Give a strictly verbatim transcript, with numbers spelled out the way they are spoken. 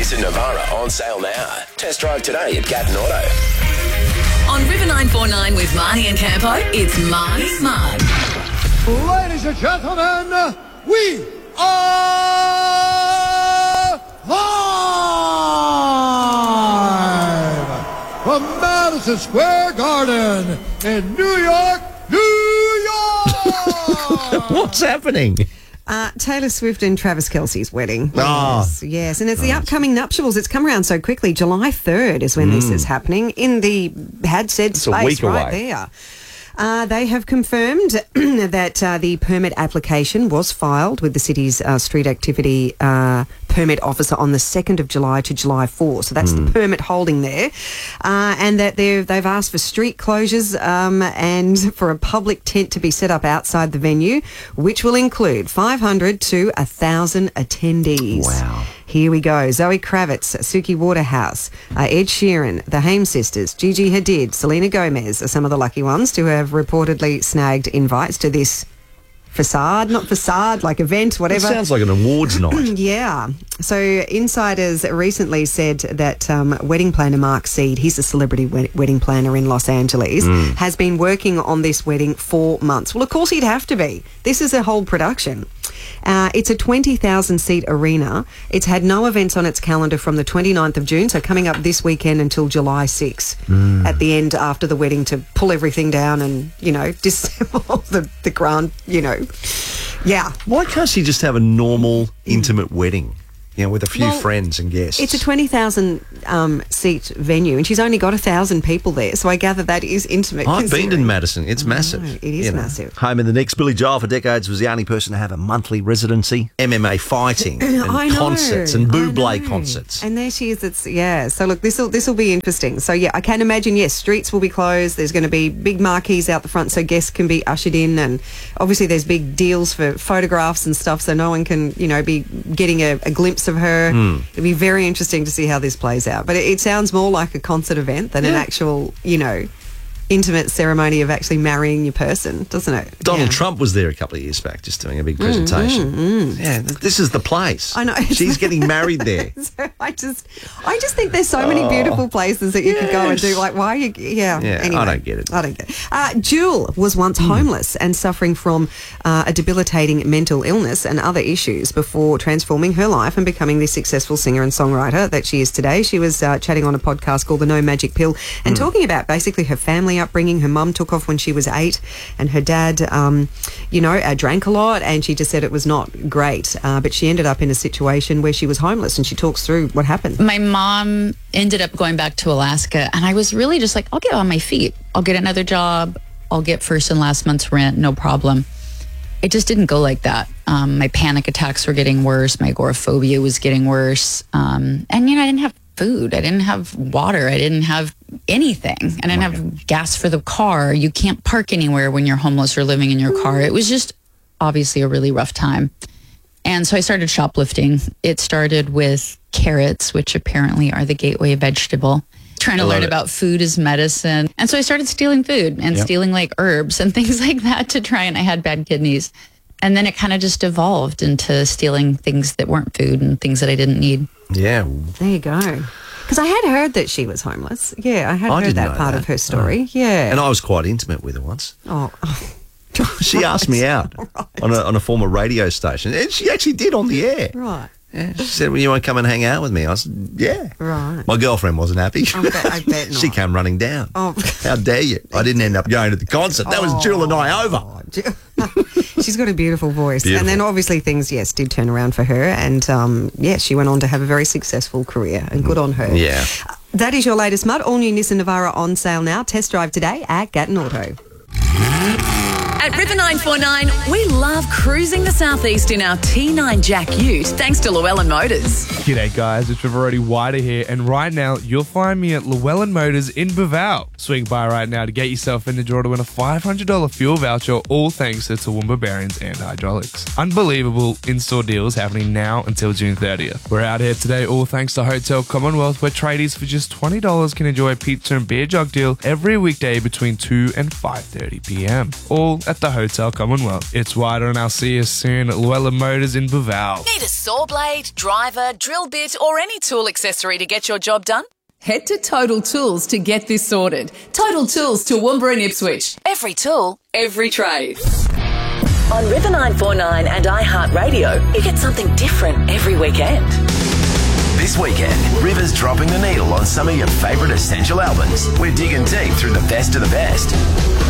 Nissan Navara on sale now. Test drive today at Gatton Auto. On River nine four nine with Marnie and Campo, it's Marnie's Mud. Ladies and gentlemen, we are live from Madison Square Garden in New York, New York! What's happening? Uh, Taylor Swift and Travis Kelce's wedding. Oh. Yes, yes. And it's the upcoming nuptials. It's come around so quickly. July third is when mm. this is happening in the had said it's space a week right away. there. Uh, they have confirmed that uh, the permit application was filed with the city's uh, street activity uh, permit officer on the second of July to July fourth. So that's mm. the permit holding there. Uh, and that they've, they've asked for street closures um, and for a public tent to be set up outside the venue, which will include five hundred to one thousand attendees. Wow. Here we go. Zoe Kravitz, Suki Waterhouse, uh, Ed Sheeran, the Haim sisters, Gigi Hadid, Selena Gomez are some of the lucky ones to have reportedly snagged invites to this facade, not facade, like event, whatever. It sounds like an awards night. Yeah. So insiders recently said that um, wedding planner Mark Seed, he's a celebrity wed- wedding planner in Los Angeles, mm. has been working on this wedding for months. Well, of course he'd have to be. This is a whole production. Uh, it's a twenty thousand seat arena. It's had no events on its calendar from the twenty-ninth of June, so coming up this weekend until July sixth mm. at the end after the wedding to pull everything down and, you know, disassemble the, the grand, you know. Yeah. Why can't she just have a normal, intimate wedding? You know, with a few well, friends and guests. It's a twenty thousand um, seat venue, and she's only got one thousand people there, so I gather that is intimate. I've been in Madison. It's massive. Know, it is you know. massive. Home in the Nicks. Billy Joel for decades was the only person to have a monthly residency. M M A fighting and I know, concerts and Buble concerts. And there she is. It's yeah. So look, this will this will be interesting. So yeah, I can imagine. Yes, streets will be closed. There's going to be big marquees out the front so guests can be ushered in, and obviously there's big deals for photographs and stuff, so no one can you know be getting a, a glimpse of her. Mm. It'll be very interesting to see how this plays out. But it, it sounds more like a concert event than yeah. an actual, you know, intimate ceremony of actually marrying your person, doesn't it? Donald yeah. Trump was there a couple of years back just doing a big presentation. Mm, mm, mm. Yeah, this is the place. I know. She's getting married there. so I just I just think there's so many oh, beautiful places that you yes. could go and do. Like, why are you... Yeah, yeah anyway, I don't get it. I don't get it. Uh, Jewel was once mm. homeless and suffering from uh, a debilitating mental illness and other issues before transforming her life and becoming the successful singer and songwriter that she is today. She was uh, chatting on a podcast called The No Magic Pill and mm. talking about basically her family upbringing. Her mum took off when she was eight, and her dad, um, you know, uh, drank a lot, and she just said it was not great. Uh, but she ended up in a situation where she was homeless, and she talks through what happened. My mom ended up going back to Alaska, and I was really just like, I'll get on my feet. I'll get another job. I'll get first and last month's rent, no problem. It just didn't go like that. Um, my panic attacks were getting worse. My agoraphobia was getting worse. Um, and, you know, I didn't have food. I didn't have water. I didn't have anything. I didn't have gas for the car. You can't park anywhere when you're homeless or living in your car. It was just obviously a really rough time. And so I started shoplifting. It started with carrots, which apparently are the gateway vegetable. Trying to learn it. about food as medicine. And so I started stealing food and yep. stealing like herbs and things like that to try, and I had bad kidneys. And then it kind of just evolved into stealing things that weren't food and things that I didn't need. Yeah. There you go. Because I had heard that she was homeless. Yeah, I had I heard that part that. of her story. Oh. Yeah. And I was quite intimate with her once. Oh. She asked me out right. on, a, on a former radio station. And she actually did on the air. Right. Yeah, she said, well, you want to come and hang out with me? I said, yeah. Right. My girlfriend wasn't happy. I bet, I bet not. She came running down. Oh. How dare you? I didn't end up going to the concert. That was oh. Jewel and I over. She's got a beautiful voice. Beautiful. And then obviously things, yes, did turn around for her. And, um, yes, she went on to have a very successful career. And good on her. Yeah. That is your latest mud. All new Nissan Navara on sale now. Test drive today at Gatton Auto. At River nine four nine, we love cruising the southeast in our T nine Jack Ute, thanks to Llewellyn Motors. G'day guys, it's Riverody Wider here, and right now you'll find me at Llewellyn Motors in Bivouac. Swing by right now to get yourself in the draw to win a five hundred dollars fuel voucher, all thanks to Toowoomba Bearings and Hydraulics. Unbelievable in-store deals happening now until June thirtieth. We're out here today all thanks to Hotel Commonwealth, where tradies for just twenty dollars can enjoy a pizza and beer jug deal every weekday between two and five thirty p m. All at at the Hotel Commonwealth. It's wider and I'll see you soon at Llewellyn Motors in Baval. Need a saw blade, driver, drill bit, or any tool accessory to get your job done? Head to Total Tools to get this sorted. Total Tools, Toowoomba and Ipswich. Every tool, every trade. On River nine four nine and iHeartRadio, you get something different every weekend. This weekend, River's dropping the needle on some of your favourite essential albums. We're digging deep through the best of the best.